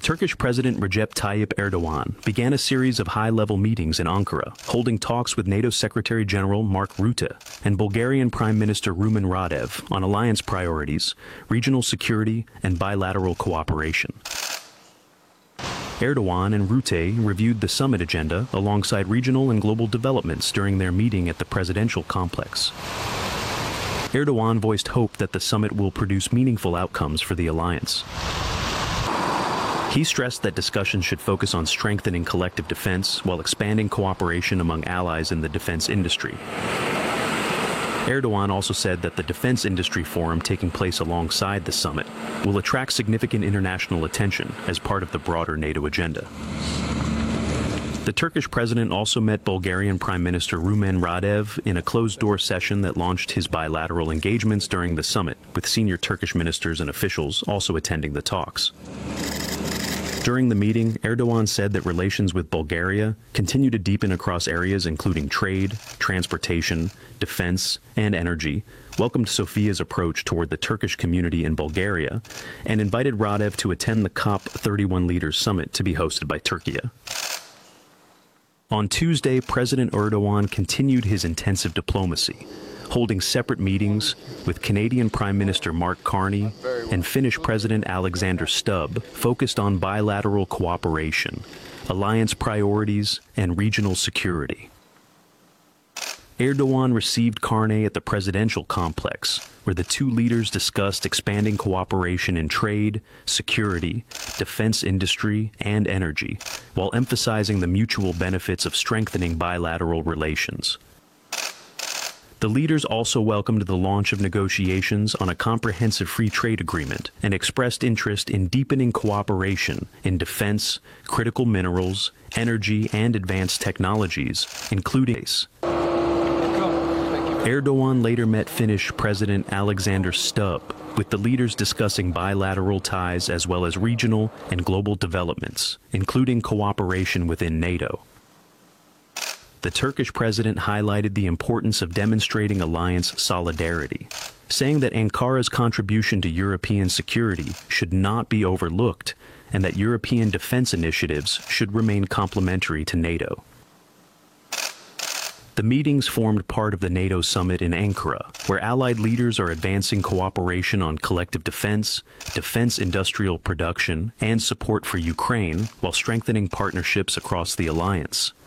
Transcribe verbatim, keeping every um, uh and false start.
Turkish President Recep Tayyip Erdogan began a series of high-level meetings in Ankara, holding talks with NATO Secretary General Mark Rutte and Bulgarian Prime Minister Rumen Radev on alliance priorities, regional security, and bilateral cooperation. Erdogan and Rutte reviewed the summit agenda alongside regional and global developments during their meeting at the presidential complex. Erdogan voiced hope that the summit will produce meaningful outcomes for the alliance. He stressed that discussions should focus on strengthening collective defense while expanding cooperation among allies in the defense industry. Erdogan also said that the defense industry forum taking place alongside the summit will attract significant international attention as part of the broader NATO agenda. The Turkish president also met Bulgarian Prime Minister Rumen Radev in a closed-door session that launched his bilateral engagements during the summit, with senior Turkish ministers and officials also attending the talks. During the meeting, Erdogan said that relations with Bulgaria continue to deepen across areas including trade, transportation, defense, and energy, welcomed Sofia's approach toward the Turkish community in Bulgaria, and invited Radev to attend the COP thirty-one Leaders Summit to be hosted by Turkey. On Tuesday, President Erdogan continued his intensive diplomacy, holding separate meetings with Canadian Prime Minister Mark Carney and Finnish President Alexander Stubb, focused on bilateral cooperation, alliance priorities, and regional security. Erdogan received Carney at the presidential complex, where the two leaders discussed expanding cooperation in trade, security, defense industry, and energy, while emphasizing the mutual benefits of strengthening bilateral relations. The leaders also welcomed the launch of negotiations on a comprehensive free trade agreement and expressed interest in deepening cooperation in defense, critical minerals, energy, and advanced technologies, including space. Erdogan later met Finnish President Alexander Stubb, with the leaders discussing bilateral ties as well as regional and global developments, including cooperation within NATO. The Turkish president highlighted the importance of demonstrating alliance solidarity, saying that Ankara's contribution to European security should not be overlooked and that European defense initiatives should remain complementary to NATO. The meetings formed part of the NATO summit in Ankara, where allied leaders are advancing cooperation on collective defense, defense industrial production, and support for Ukraine, while strengthening partnerships across the alliance.